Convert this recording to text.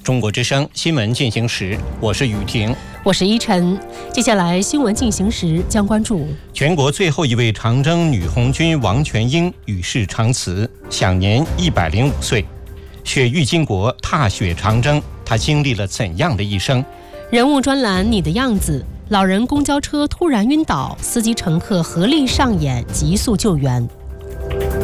中国之声新闻进行时，我是雨婷， 我是依晨。接下来新闻进行时将关注全国最后一位长征女红军王全英与世长辞，享年105岁。雪域巾帼踏雪长征，她经历了怎样的一生？ 人物专栏你的样子，老人公交车突然晕倒，司机乘客合力上演急速救援。